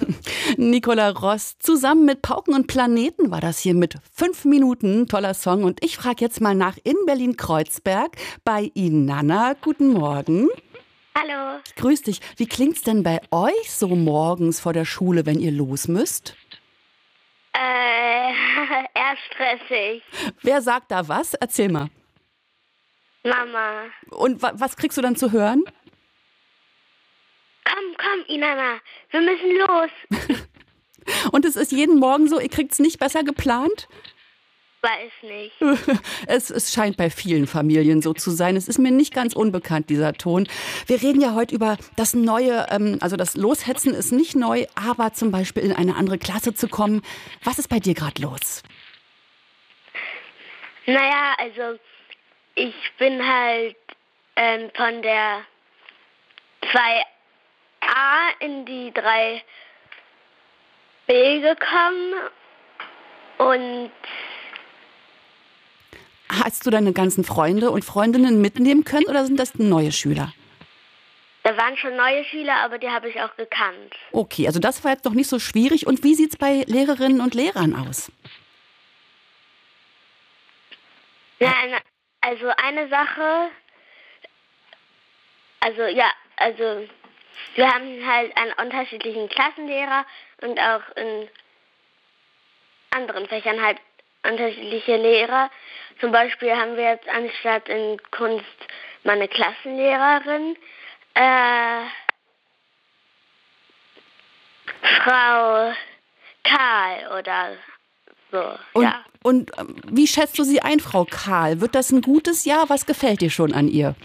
Nicola Ross, zusammen mit Pauken und Planeten war das hier mit 5 Minuten. Toller Song. Und ich frage jetzt mal nach in Berlin-Kreuzberg bei Inanna. Guten Morgen. Hallo. Grüß dich. Wie klingt's denn bei euch so morgens vor der Schule, wenn ihr los müsst? Eher stressig. Wer sagt da was? Erzähl mal. Mama. Und was kriegst du dann zu hören? Komm, Inanna, wir müssen los. Und es ist jeden Morgen so, ihr kriegt's nicht besser geplant? Weiß nicht. Es scheint bei vielen Familien so zu sein. Es ist mir nicht ganz unbekannt, dieser Ton. Wir reden ja heute über das Neue, also das Loshetzen ist nicht neu, aber zum Beispiel in eine andere Klasse zu kommen. Was ist bei dir gerade los? Naja, also ich bin halt von der 2a in die 3b gekommen und Hast du deine ganzen Freunde und Freundinnen mitnehmen können oder sind das neue Schüler? da waren schon neue Schüler, aber die habe ich auch gekannt. Okay, also das war jetzt noch nicht so schwierig. Und wie sieht's bei Lehrerinnen und Lehrern aus? Nein, also eine Sache, also wir haben halt einen unterschiedlichen Klassenlehrer und auch in anderen Fächern halt unterschiedliche Lehrer. Zum Beispiel haben wir jetzt anstatt in Kunst meine Klassenlehrerin, Frau Karl oder so. Und wie schätzt du sie ein, Frau Karl? Wird das ein gutes Jahr? Was gefällt dir schon an ihr?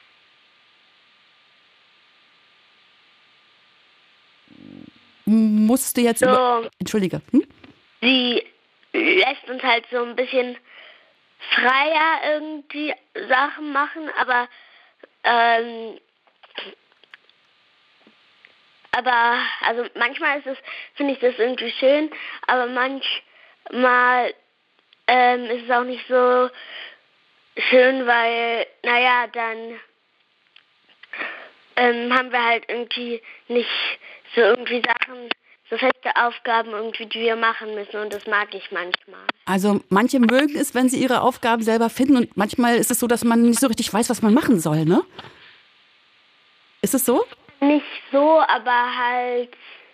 Musst du jetzt Entschuldige. Sie lässt uns halt so ein bisschen freier irgendwie Sachen machen, aber also manchmal finde ich das irgendwie schön, aber manchmal ist es auch nicht so schön, weil, naja, dann haben wir halt irgendwie nicht so irgendwie Sachen, so feste Aufgaben irgendwie, die wir machen müssen und das mag ich manchmal. Also manche mögen es, wenn sie ihre Aufgaben selber finden und manchmal ist es so, dass man nicht so richtig weiß, was man machen soll, ne? Ist es so? Nicht so, aber halt,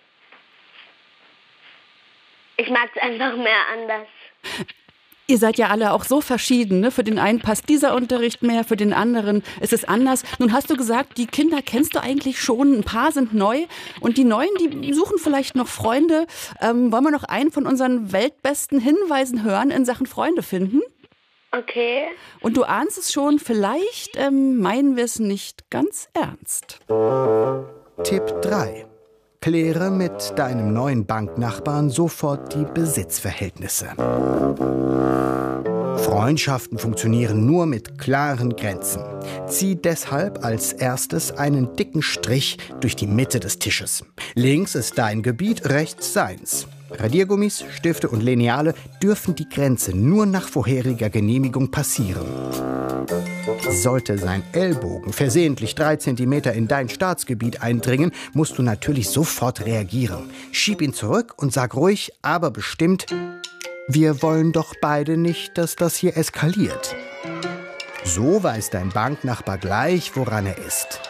ich mag es einfach mehr anders. Ihr seid ja alle auch so verschieden, ne? Für den einen passt dieser Unterricht mehr, für den anderen ist es anders. Nun hast du gesagt, die Kinder kennst du eigentlich schon, ein paar sind neu und die Neuen, die suchen vielleicht noch Freunde. Wollen wir noch einen von unseren weltbesten Hinweisen hören in Sachen Freunde finden? Okay. Und du ahnst es schon, vielleicht meinen wir es nicht ganz ernst. Tipp 3. Kläre mit deinem neuen Banknachbarn sofort die Besitzverhältnisse. Freundschaften funktionieren nur mit klaren Grenzen. Zieh deshalb als erstes einen dicken Strich durch die Mitte des Tisches. Links ist dein Gebiet, rechts seins. Radiergummis, Stifte und Lineale dürfen die Grenze nur nach vorheriger Genehmigung passieren. Sollte sein Ellbogen versehentlich 3 Zentimeter in dein Staatsgebiet eindringen, musst du natürlich sofort reagieren. Schieb ihn zurück und sag ruhig, aber bestimmt: Wir wollen doch beide nicht, dass das hier eskaliert. So weiß dein Banknachbar gleich, woran er ist.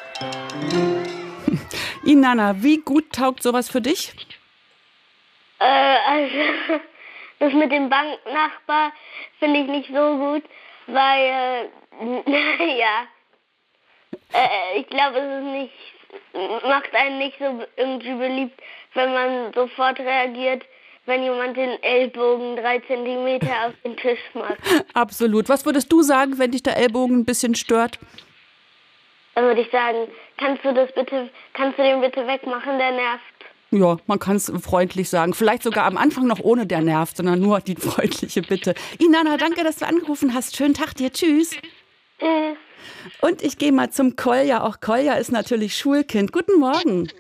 Inanna, wie gut taugt sowas für dich? Also, das mit dem Banknachbar finde ich nicht so gut, weil, naja, ich glaube, macht einen nicht so irgendwie beliebt, wenn man sofort reagiert, wenn jemand den Ellbogen 3 Zentimeter auf den Tisch macht. Absolut. Was würdest du sagen, wenn dich der Ellbogen ein bisschen stört? Dann würde ich sagen, kannst du den bitte wegmachen, der nervt. Ja, man kann es freundlich sagen. Vielleicht sogar am Anfang noch ohne der nervt, sondern nur die freundliche Bitte. Inanna, danke, dass du angerufen hast. Schönen Tag dir. Tschüss. Tschüss. Und ich gehe mal zum Kolja. Auch Kolja ist natürlich Schulkind. Guten Morgen.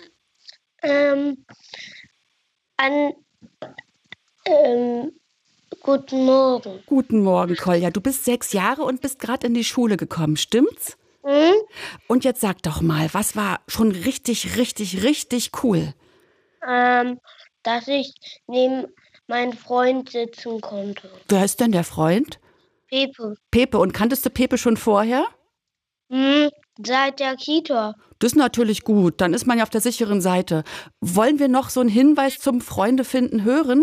Guten Morgen. Guten Morgen, Kolja. Du bist 6 Jahre und bist gerade in die Schule gekommen, stimmt's? Hm? Und jetzt sag doch mal, was war schon richtig, richtig, richtig cool? Dass ich neben meinem Freund sitzen konnte. Wer ist denn der Freund? Pepe. Pepe. Und kanntest du Pepe schon vorher? Seit der Kita. Das ist natürlich gut. Dann ist man ja auf der sicheren Seite. Wollen wir noch so einen Hinweis zum Freunde finden hören?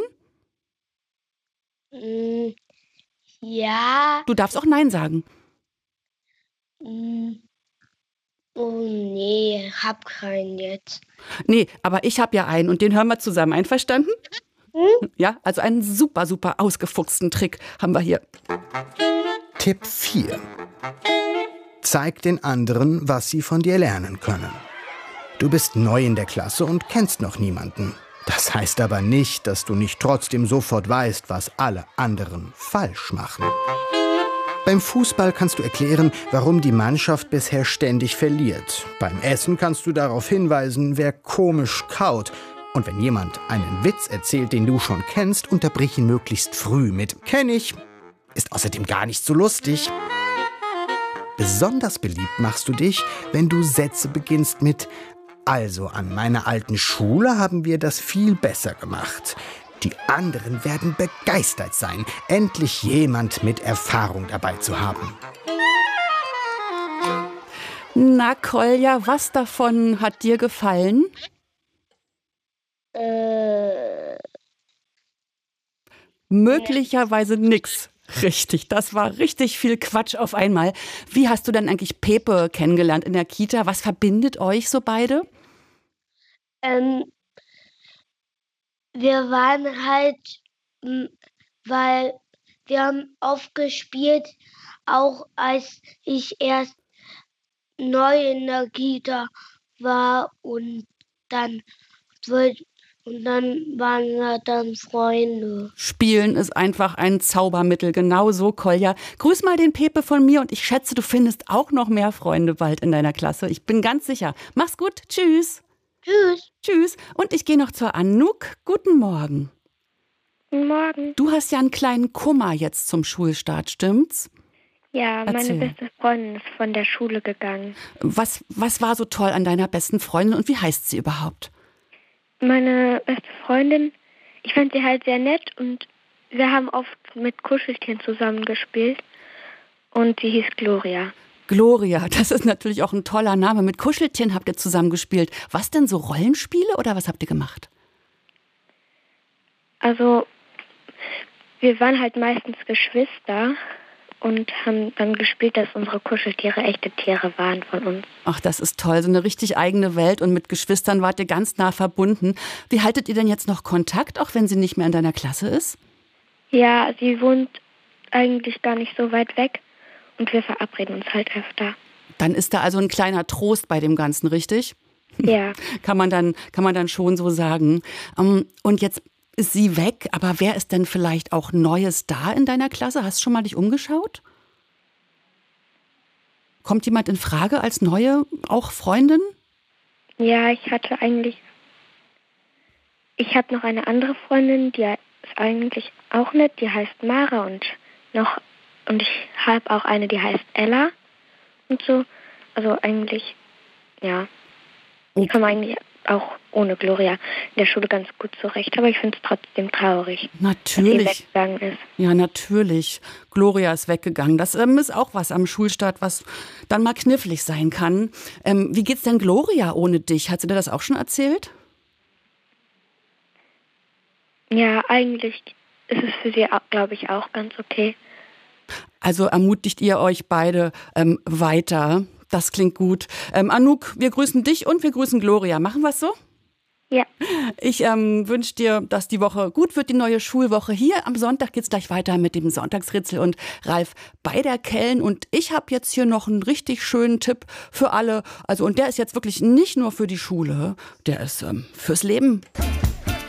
Ja. Du darfst auch Nein sagen. Oh nee, hab keinen jetzt. Nee, aber ich habe ja einen und den hören wir zusammen. Einverstanden? Ja, also einen super, super ausgefuchsten Trick haben wir hier. Tipp 4. Zeig den anderen, was sie von dir lernen können. Du bist neu in der Klasse und kennst noch niemanden. Das heißt aber nicht, dass du nicht trotzdem sofort weißt, was alle anderen falsch machen. Beim Fußball kannst du erklären, warum die Mannschaft bisher ständig verliert. Beim Essen kannst du darauf hinweisen, wer komisch kaut. Und wenn jemand einen Witz erzählt, den du schon kennst, unterbrich ihn möglichst früh mit „Kenn ich", ist außerdem gar nicht so lustig. Besonders beliebt machst du dich, wenn du Sätze beginnst mit „Also, an meiner alten Schule haben wir das viel besser gemacht. Die anderen werden begeistert sein, endlich jemand mit Erfahrung dabei zu haben." Na, Kolja, was davon hat dir gefallen? Möglicherweise nix. Richtig, das war richtig viel Quatsch auf einmal. Wie hast du denn eigentlich Pepe kennengelernt in der Kita? Was verbindet euch so beide? Wir waren halt, weil wir haben oft gespielt, auch als ich erst neu in der Kita war und dann waren wir dann Freunde. Spielen ist einfach ein Zaubermittel, genau so, Kolja. Grüß mal den Pepe von mir und ich schätze, du findest auch noch mehr Freunde bald in deiner Klasse. Ich bin ganz sicher. Mach's gut, tschüss. Tschüss. Tschüss. Und ich gehe noch zur Anouk. Guten Morgen. Guten Morgen. Du hast ja einen kleinen Kummer jetzt zum Schulstart, stimmt's? Ja, Erzähl. meine beste Freundin ist von der Schule gegangen. Was war so toll an deiner besten Freundin und wie heißt sie überhaupt? Meine beste Freundin, ich fand sie halt sehr nett und wir haben oft mit Kuscheltieren zusammengespielt und sie hieß Gloria. Gloria, das ist natürlich auch ein toller Name. Mit Kuscheltieren habt ihr zusammengespielt. Was denn, so Rollenspiele oder was habt ihr gemacht? Also, wir waren halt meistens Geschwister und haben dann gespielt, dass unsere Kuscheltiere echte Tiere waren von uns. Ach, das ist toll, so eine richtig eigene Welt und mit Geschwistern wart ihr ganz nah verbunden. Wie haltet ihr denn jetzt noch Kontakt, auch wenn sie nicht mehr in deiner Klasse ist? Ja, sie wohnt eigentlich gar nicht so weit weg und wir verabreden uns halt öfter. Dann ist da also ein kleiner Trost bei dem Ganzen, richtig? Ja. Kann man dann schon so sagen. Und jetzt ist sie weg, aber wer ist denn vielleicht auch Neues da in deiner Klasse? Hast du schon mal dich umgeschaut? Kommt jemand in Frage als neue, auch Freundin? Ja, ich hatte noch eine andere Freundin, die ist eigentlich auch nett, die heißt Mara und ich habe auch eine, die heißt Ella und so. Also eigentlich, ja. Ich komme eigentlich auch ohne Gloria in der Schule ganz gut zurecht, aber ich finde es trotzdem traurig, Natürlich. dass sie weggegangen ist. Ja, natürlich. Gloria ist weggegangen. Das ist auch was am Schulstart, was dann mal knifflig sein kann. Wie geht's denn Gloria ohne dich? Hat sie dir das auch schon erzählt? Ja, eigentlich ist es für sie, glaube ich, auch ganz okay. Also ermutigt ihr euch beide weiter. Das klingt gut. Anouk, wir grüßen dich und wir grüßen Gloria. Machen wir es so? Ja. Ich wünsche dir, dass die Woche gut wird, die neue Schulwoche. Hier am Sonntag geht's gleich weiter mit dem Sonntagsritzel und Ralf bei der Kellen. Und ich habe jetzt hier noch einen richtig schönen Tipp für alle. Also, und der ist jetzt wirklich nicht nur für die Schule, der ist fürs Leben.